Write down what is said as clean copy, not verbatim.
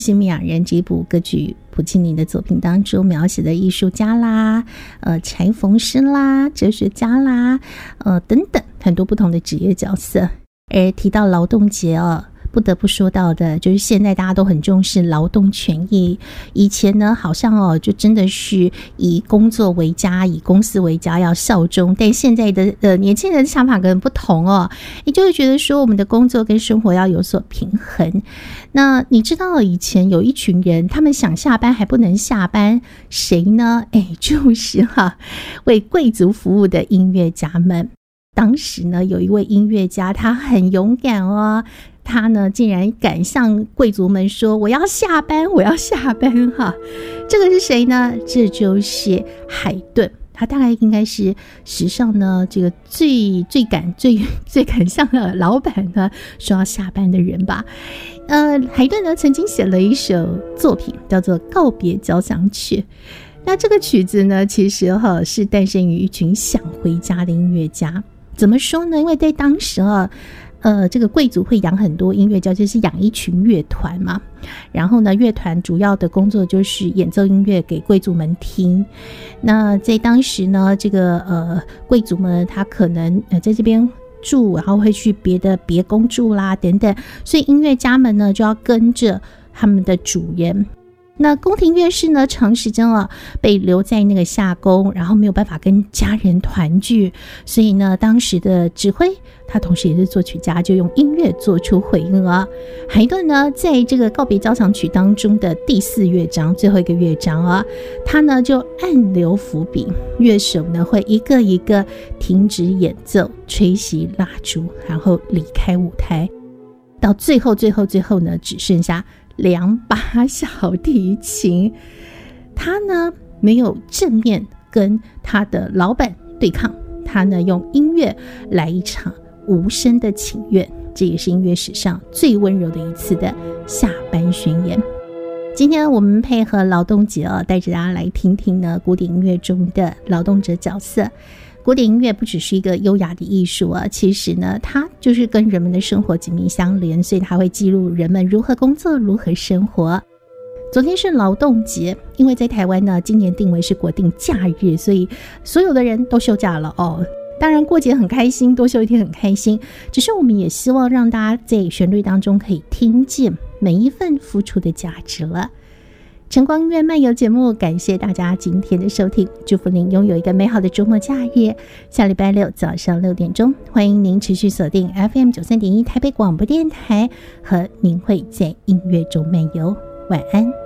西米亚人这部歌剧普契尼的作品当中描写的艺术家啦、裁缝师啦、哲学家啦、等等很多不同的职业角色。而提到劳动节不得不说到的就是现在大家都很重视劳动权益，以前呢好像就真的是以工作为家，以公司为家，要效忠，但现在的年轻人的想法可能不同也就会觉得说我们的工作跟生活要有所平衡。那你知道以前有一群人他们想下班还不能下班，谁呢？就是为贵族服务的音乐家们。当时呢有一位音乐家他很勇敢他呢竟然敢向贵族们说我要下班我要下班这个是谁呢？这就是海顿。他大概应该是史上呢这个最敢向老板呢说要下班的人吧。海顿呢曾经写了一首作品叫做《告别交响曲》。那这个曲子呢其实是诞生于一群想回家的音乐家。怎么说呢？因为在当时这个贵族会养很多音乐家，就是养一群乐团嘛。然后呢，乐团主要的工作就是演奏音乐给贵族们听。那在当时呢，这个贵族们他可能在这边住，然后会去别宫住啦等等，所以音乐家们呢就要跟着他们的主人。那宫廷乐师呢长时间被留在那个夏宫，然后没有办法跟家人团聚，所以呢当时的指挥他同时也是作曲家，就用音乐做出回应海顿呢在这个告别交响曲当中的第4乐章最后一个乐章他呢就暗留伏笔，乐手呢会一个一个停止演奏，吹熄蜡烛，然后离开舞台，到最后呢只剩下2把小提琴。他呢没有正面跟他的老板对抗，他呢用音乐来一场无声的请愿，这也是音乐史上最温柔的一次的下班宣言。今天我们配合劳动节带着大家来听听呢古典音乐中的劳动者角色。古典音乐不只是一个优雅的艺术其实呢它就是跟人们的生活紧密相连，所以它会记录人们如何工作如何生活。昨天是劳动节，因为在台湾呢今年定为是国定假日，所以所有的人都休假了当然过节很开心，多休一天很开心，只是我们也希望让大家在旋律当中可以听见每一份付出的价值了。晨光音乐漫游节目，感谢大家今天的收听，祝福您拥有一个美好的周末假日。下礼拜六早上6点钟，欢迎您持续锁定 FM93.1 台北广播电台，和明慧在音乐中漫游。晚安。